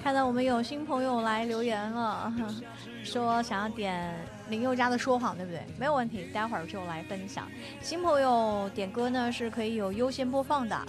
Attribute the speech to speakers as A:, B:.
A: 看到我们有新朋友来留言了，说想要点林宥嘉的说谎，对不对？没有问题，待会儿就来分享。新朋友点歌呢是可以有优先播放的，